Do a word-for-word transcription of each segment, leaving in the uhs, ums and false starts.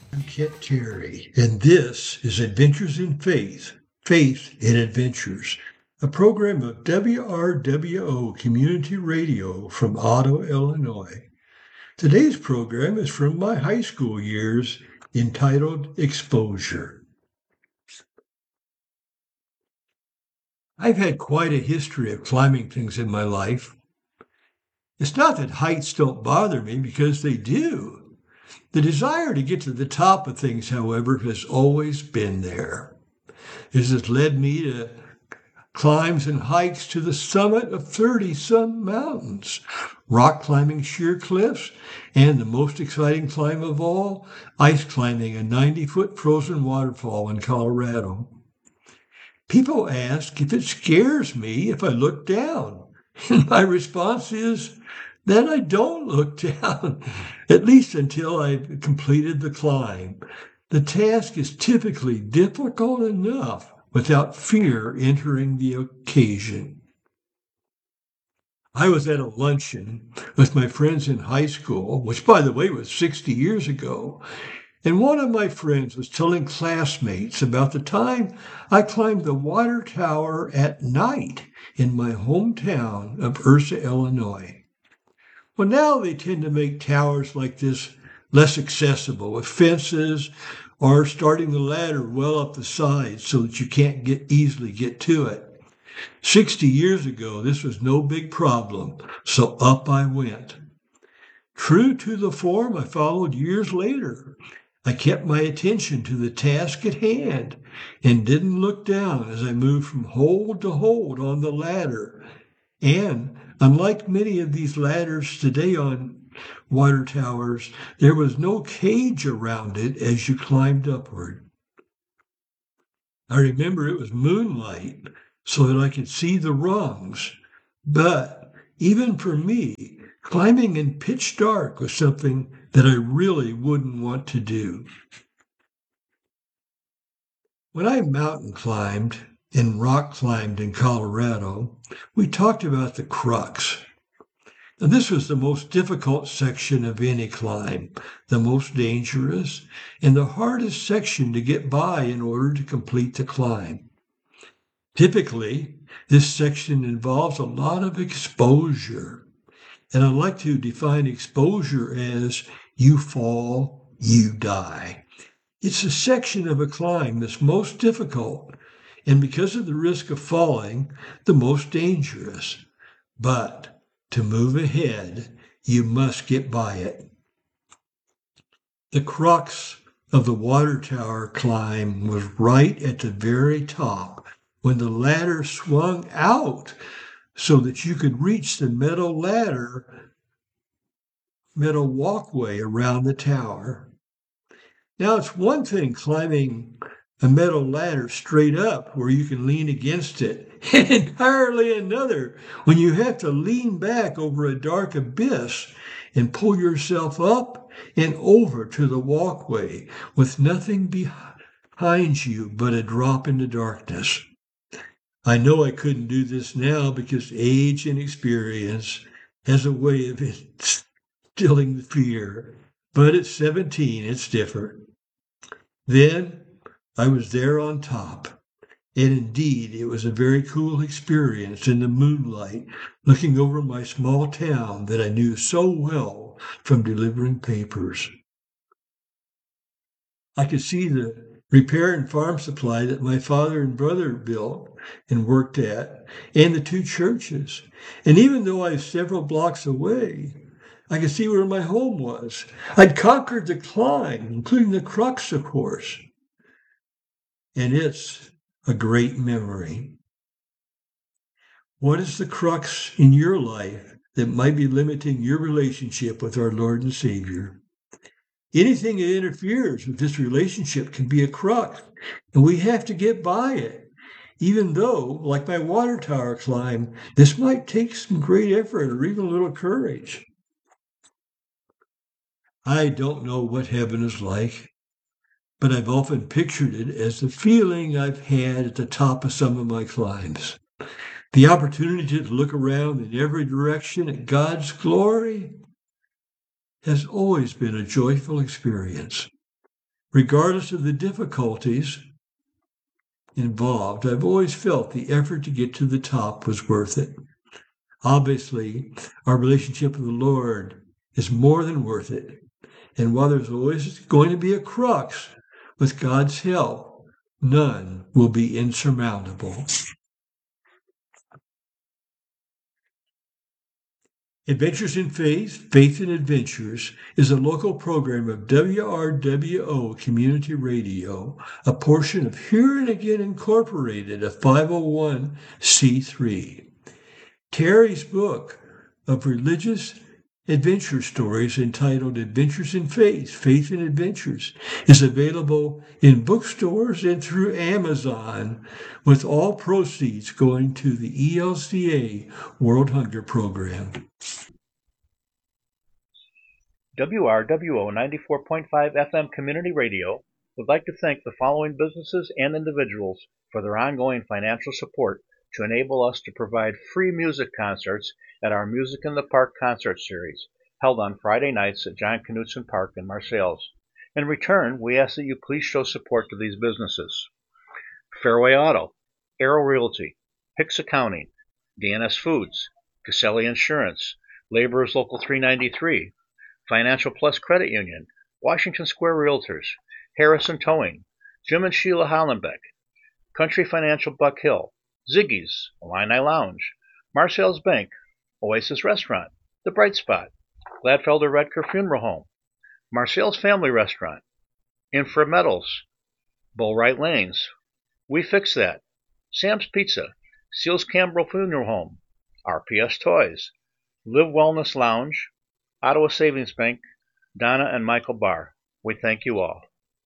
I'm Kent Terry, and this is Adventures in Faith, Faith in Adventures, a program of W R W O Community Radio from Otto, Illinois. Today's program is from my high school years, entitled Exposure. I've had quite a history of climbing things in my life. It's not that heights don't bother me, because they do. The desire to get to the top of things, however, has always been there. This has led me to climbs and hikes to the summit of thirty-some mountains, rock climbing sheer cliffs, and the most exciting climb of all, ice climbing a ninety-foot frozen waterfall in Colorado. People ask if it scares me if I look down, and my response is that I don't look down, at least until I've completed the climb. The task is typically difficult enough without fear entering the occasion. I was at a luncheon with my friends in high school, which, by the way, was sixty years ago, and one of my friends was telling classmates about the time I climbed the water tower at night in my hometown of Ursa, Illinois. Well, now they tend to make towers like this less accessible with fences or starting the ladder well up the sides so that you can't get easily get to it. Sixty years ago, this was no big problem, so up I went. True to the form I followed years later, I kept my attention to the task at hand and didn't look down as I moved from hold to hold on the ladder. And unlike many of these ladders today on water towers, there was no cage around it as you climbed upward. I remember it was moonlight so that I could see the rungs, but even for me, climbing in pitch dark was something that I really wouldn't want to do. When I mountain climbed and rock climbed in Colorado, we talked about the crux. Now, this was the most difficult section of any climb, the most dangerous, and the hardest section to get by in order to complete the climb. Typically, this section involves a lot of exposure, and I like to define exposure as you fall, you die. It's a section of a climb that's most difficult, and because of the risk of falling, the most dangerous. But to move ahead, you must get by it. The crux of the water tower climb was right at the very top when the ladder swung out so that you could reach the metal ladder, metal walkway around the tower. Now, it's one thing climbing a metal ladder straight up where you can lean against it, and entirely another when you have to lean back over a dark abyss and pull yourself up and over to the walkway with nothing behind you but a drop into darkness. I know I couldn't do this now because age and experience has a way of instilling the fear, but at seventeen, it's different. Then I was there on top, and indeed it was a very cool experience in the moonlight, looking over my small town that I knew so well from delivering papers. I could see the repair and farm supply that my father and brother built and worked at, and the two churches. And even though I was several blocks away, I could see where my home was. I'd conquered the climb, including the crux, of course. And it's a great memory. What is the crux in your life that might be limiting your relationship with our Lord and Savior? Anything that interferes with this relationship can be a crux, and we have to get by it. Even though, like my water tower climb, this might take some great effort or even a little courage. I don't know what heaven is like, but I've often pictured it as the feeling I've had at the top of some of my climbs. The opportunity to look around in every direction at God's glory has always been a joyful experience. Regardless of the difficulties involved, I've always felt the effort to get to the top was worth it. Obviously, our relationship with the Lord is more than worth it. And while there's always going to be a crux, with God's help, none will be insurmountable. Adventures in Faith, Faith and Adventures is a local program of W R W O Community Radio, a portion of Here and Again Incorporated, a five oh one c three. Terry's book of religious adventure stories entitled Adventures in Faith, Faith and Adventures is available in bookstores and through Amazon, with all proceeds going to the E L C A World Hunger Program. W R W O ninety-four point five F M Community Radio would like to thank the following businesses and individuals for their ongoing financial support to enable us to provide free music concerts at our Music in the Park concert series, held on Friday nights at John Knutson Park in Marseilles. In return, we ask that you please show support to these businesses: Fairway Auto, Arrow Realty, Hicks Accounting, D N S Foods, Caselli Insurance, Laborers Local three ninety-three, Financial Plus Credit Union, Washington Square Realtors, Harrison Towing, Jim and Sheila Hollenbeck, Country Financial Buck Hill, Ziggy's, Illini Lounge, Marseilles Bank, Oasis Restaurant, The Bright Spot, Gladfelder Redker Funeral Home, Marseilles Family Restaurant, Infra Metals, Bullwright Lanes, We Fix That, Sam's Pizza, Seals Campbell Funeral Home, R P S Toys, Live Wellness Lounge, Ottawa Savings Bank, Donna and Michael Barr. We thank you all.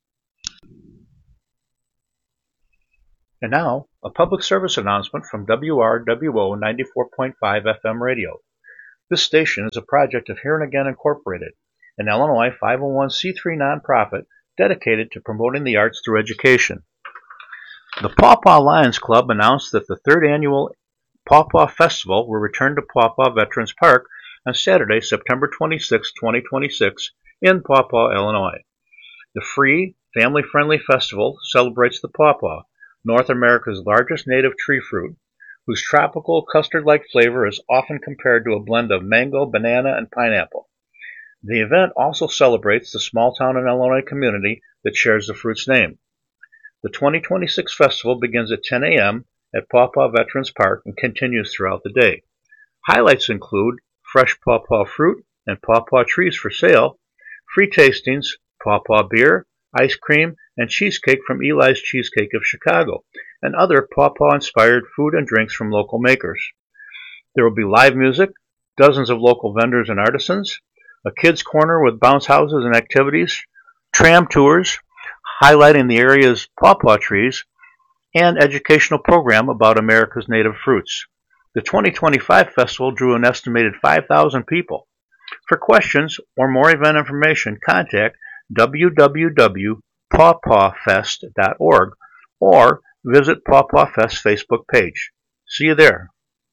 And now, a public service announcement from W R W O ninety-four point five F M Radio. This station is a project of Here and Again Incorporated, an Illinois five oh one c three nonprofit dedicated to promoting the arts through education. The Pawpaw Lions Club announced that the third annual Pawpaw Festival will return to Pawpaw Veterans Park on Saturday, September twenty-sixth, twenty twenty-six, in Pawpaw, Illinois. The free, family-friendly festival celebrates the pawpaw, North America's largest native tree fruit, whose tropical custard-like flavor is often compared to a blend of mango, banana, and pineapple. The event also celebrates the small town in Illinois community that shares the fruit's name. The twenty twenty-six festival begins at ten a.m. at Pawpaw Veterans Park and continues throughout the day. Highlights include fresh pawpaw fruit and pawpaw trees for sale, free tastings, pawpaw beer, ice cream, and cheesecake from Eli's Cheesecake of Chicago, and other pawpaw-inspired food and drinks from local makers. There will be live music, dozens of local vendors and artisans, a kids' corner with bounce houses and activities, tram tours highlighting the area's pawpaw trees, and educational program about America's native fruits. The twenty twenty-five festival drew an estimated five thousand people. For questions or more event information, contact w w w dot pawpaw fest dot org or visit Pawpaw Fest Facebook page. See you there.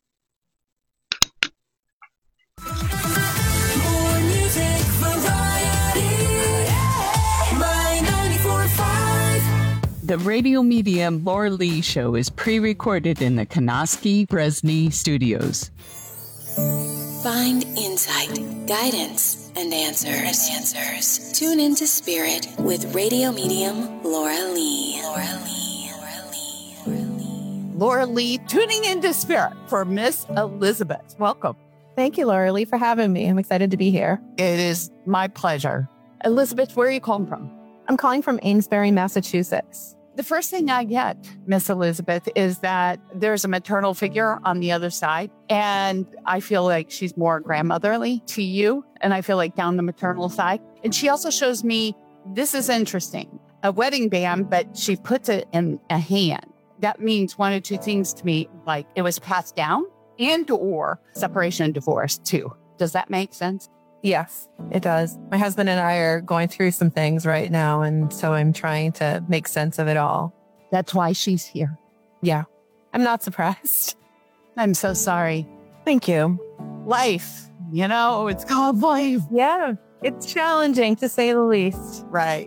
The radio medium Laura Lee Show is pre-recorded in the Kanoski Bresney Studios. Find insight, guidance, and answers. answers. Tune into Spirit with radio medium Laura Lee. Laura Lee. Laura Lee. Laura Lee. Laura Lee tuning into Spirit for Miss Elizabeth. Welcome. Thank you, Laura Lee, for having me. I'm excited to be here. It is my pleasure. Elizabeth, where are you calling from? I'm calling from Amesbury, Massachusetts. The first thing I get, Miss Elizabeth, is that there's a maternal figure on the other side. And I feel like she's more grandmotherly to you. And I feel like down the maternal side. And she also shows me, this is interesting, a wedding band, but she puts it in a hand. That means one or two things to me, like it was passed down and or separation and divorce too. Does that make sense? Yes, it does. My husband and I are going through some things right now, and so I'm trying to make sense of it all. That's why she's here. Yeah, I'm not surprised. I'm so sorry. Thank you. Life, you know, it's called life. Yeah, it's challenging to say the least. Right.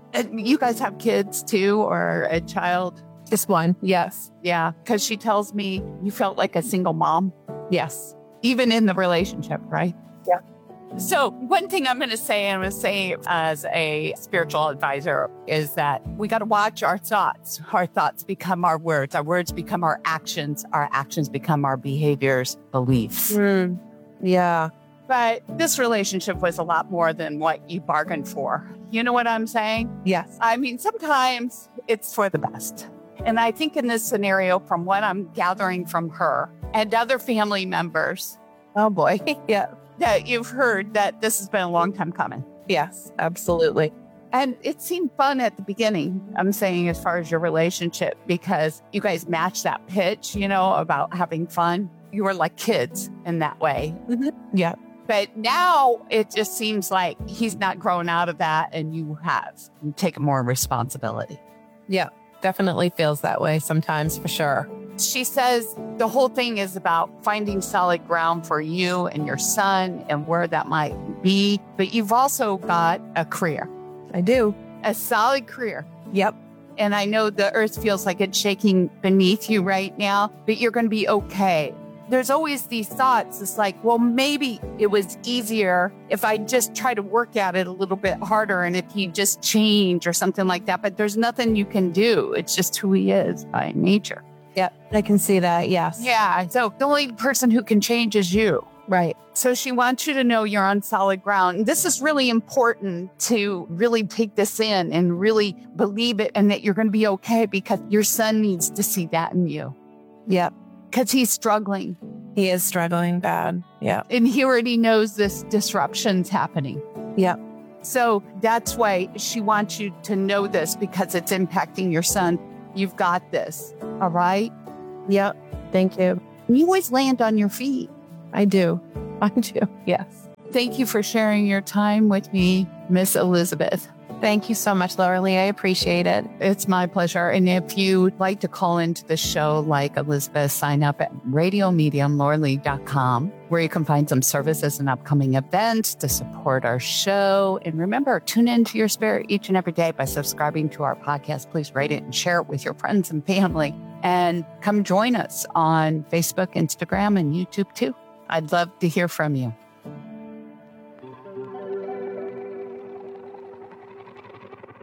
And you guys have kids too, or a child? Just one. Yes. Yeah. Because she tells me you felt like a single mom, Yes. even in the relationship, right? Yeah. So one thing I'm going to say, and I'm going to say as a spiritual advisor, is that we got to watch our thoughts. Our thoughts become our words. Our words become our actions. Our actions become our behaviors, beliefs. Mm. Yeah. But this relationship was a lot more than what you bargained for. You know what I'm saying? Yes. I mean, sometimes it's for the best. And I think in this scenario, from what I'm gathering from her and other family members, Oh boy. Yeah. that you've heard that this has been a long time coming. Yes. Absolutely. And it seemed fun at the beginning, I'm saying, as far as your relationship, because you guys matched that pitch, you know, about having fun. You were like kids in that way. Yeah. But now it just seems like he's not grown out of that and you have. You take more responsibility. Yeah. Definitely feels that way sometimes, for sure. She says the whole thing is about finding solid ground for you and your son and where that might be. But you've also got a career, I do. a solid career. Yep. And I know the earth feels like it's shaking beneath you right now, but you're going to be okay. There's always these thoughts. It's like, well, maybe it was easier if I just try to work at it a little bit harder and if he just change or something like that. But there's nothing you can do. It's just who he is by nature. Yep. I can see that. Yes. Yeah. So the only person who can change is you. Right. So she wants you to know you're on solid ground. And this is really important to really take this in and really believe it and that you're going to be okay because your son needs to see that in you Yep. because he's struggling. He is struggling bad. Yeah. And he already knows this disruption's happening. Yep. So that's why she wants you to know this because it's impacting your son. You've got this. All right. Yep. Thank you. You always land on your feet. I do. I do. Yes. Thank you for sharing your time with me, Miss Elizabeth. Thank you so much, Laura Lee. I appreciate it. It's my pleasure. And if you'd like to call into the show like Elizabeth, sign up at radio medium laura lee dot com, where you can find some services and upcoming events to support our show. And remember, tune into your spirit each and every day by subscribing to our podcast. Please rate it and share it with your friends and family. And come join us on Facebook, Instagram, and YouTube too. I'd love to hear from you.